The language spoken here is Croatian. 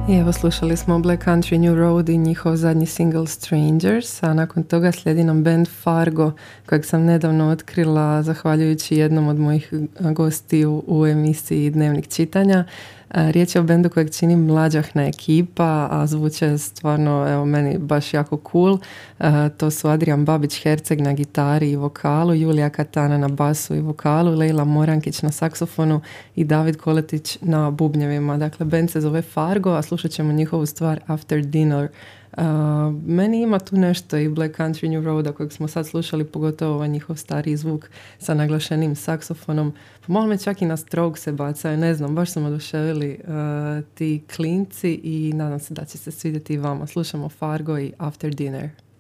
I evo slušali smo Black Country New Road i njihov zadnji single Strangers, a nakon toga slijedi nam band Fargo, kojeg sam nedavno otkrila zahvaljujući jednom od mojih gostiju u emisiji Dnevnik čitanja. Riječ je o bendu kojeg čini mlađahna ekipa, a zvuče stvarno, evo, meni baš jako cool. To su Adrian Babić-Herceg na gitari i vokalu, Julija Katana na basu i vokalu, Lejla Morankić na saksofonu i David Koletić na bubnjevima. Dakle, bend se zove Fargo, a slušat ćemo njihovu stvar After Dinner. Meni ima tu nešto i Black Country New Road kojeg smo sad slušali, pogotovo ovaj njihov stariji zvuk sa naglašenim saksofonom. Pomalo me čak i na Stroke se bacaju, ne znam, baš su me oduševili ti klinci i nadam se da će se svidjeti i vama. Slušamo Fargo i After Dinner.